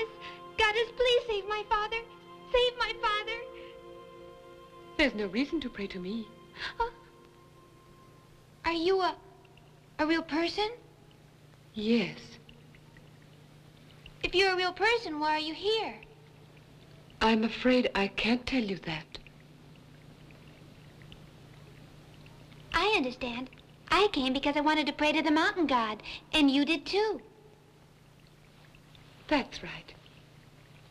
Goddess, please save my father. Save my father. There's no reason to pray to me. Are you a real person? Yes. If you're a real person, why are you here? I'm afraid I can't tell you that. I understand. I came because I wanted to pray to the mountain god, and you did too. That's right.